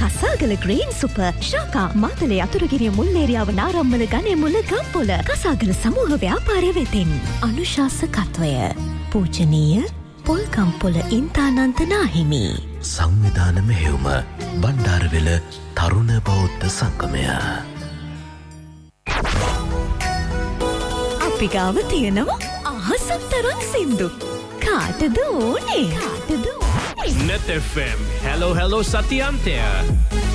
කසාගල green super ශාකා Matale Athurugiriya Mulleriyawa නාරම්මල ගනේ මුල්ල ගම්පොල කසාගල සමූහ ව්‍යාපාරය වෙතින් අනුශාසකත්වය පූජනීය පොල්කම්පොල ඉන්තානන්ත නාහිමි සංවිධාන මෙහෙයුම බණ්ඩාරවෙල තරුණ බෞද්ධ සංගමය. අපි ගාව තියෙනවා අහසක් තරම් සින්දු කාටද ඕනේ Net FM. Hello, hello, Satyantya.